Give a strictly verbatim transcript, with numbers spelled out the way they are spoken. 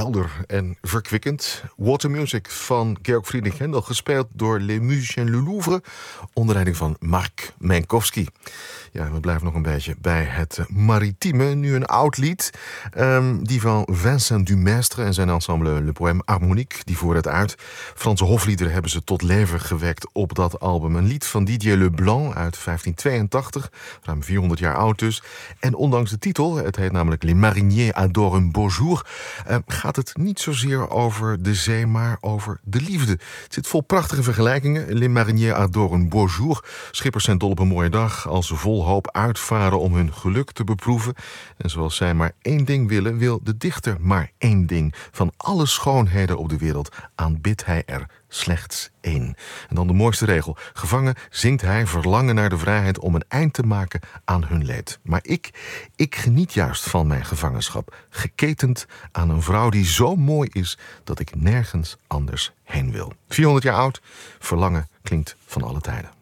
helder en verkwikkend. Water Music van Georg Friedrich Händel, gespeeld door Les Musiciens Le Louvre, onder leiding van Mark Minkowski. Ja, we blijven nog een beetje bij het maritieme. Nu een oud lied, um, die van Vincent Dumestre en zijn ensemble Le Poème Harmonique. Die voor het uit. Franse hofliederen hebben ze tot leven gewekt op dat album. Een lied van Didier Leblanc uit vijftien tweeëntachtig, ruim vierhonderd jaar oud dus. En ondanks de titel, het heet namelijk Les Mariniers adorent un beau jour, uh, gaat het niet zozeer over de zee, maar over de liefde. Het zit vol prachtige vergelijkingen. Les Mariniers adorent un beau jour. Schippers zijn dol op een mooie dag als ze vol hoop uitvaren om hun geluk te beproeven. En zoals zij maar één ding willen, wil de dichter maar één ding. Van alle schoonheden op de wereld aanbidt hij er slechts één. En dan de mooiste regel. Gevangen zingt hij verlangen naar de vrijheid om een eind te maken aan hun leed. Maar ik, ik geniet juist van mijn gevangenschap. Geketend aan een vrouw die zo mooi is dat ik nergens anders heen wil. vierhonderd jaar oud, verlangen klinkt van alle tijden.